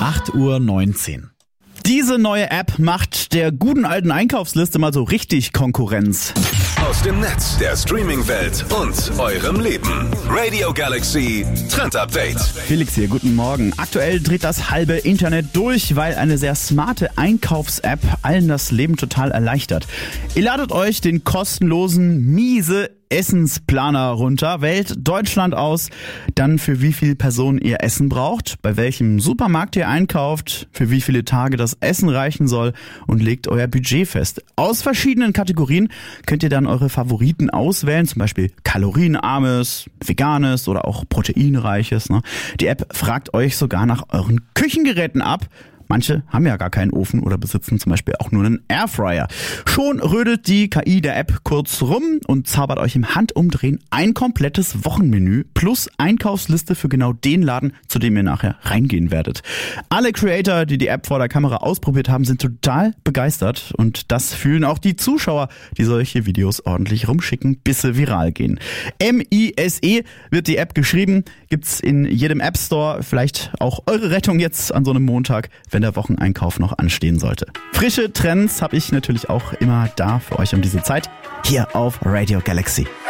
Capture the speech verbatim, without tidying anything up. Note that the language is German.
acht Uhr neunzehn. Diese neue App macht der guten alten Einkaufsliste mal so richtig Konkurrenz. Aus dem Netz, der Streaming-Welt und eurem Leben. Radio Galaxy Trend Update. Felix hier, guten Morgen. Aktuell dreht das halbe Internet durch, weil eine sehr smarte Einkaufs-App allen das Leben total erleichtert. Ihr ladet euch den kostenlosen Miese Essensplaner runter, wählt Deutschland aus, dann für wie viele Personen ihr Essen braucht, bei welchem Supermarkt ihr einkauft, für wie viele Tage das Essen reichen soll und legt euer Budget fest. Aus verschiedenen Kategorien könnt ihr dann eure Favoriten auswählen, zum Beispiel kalorienarmes, veganes oder auch proteinreiches. Ne? Die App fragt euch sogar nach euren Küchengeräten ab. Manche haben ja gar keinen Ofen oder besitzen zum Beispiel auch nur einen Airfryer. Schon rödelt die K I der App kurz rum und zaubert euch im Handumdrehen ein komplettes Wochenmenü plus Einkaufsliste für genau den Laden, zu dem ihr nachher reingehen werdet. Alle Creator, die die App vor der Kamera ausprobiert haben, sind total begeistert und das fühlen auch die Zuschauer, die solche Videos ordentlich rumschicken, bis sie viral gehen. M I S E wird die App geschrieben, gibt's in jedem App Store, vielleicht auch eure Rettung jetzt an so einem Montag, wenn der Wocheneinkauf noch anstehen sollte. Frische Trends habe ich natürlich auch immer da für euch um diese Zeit, hier auf Radio Galaxy.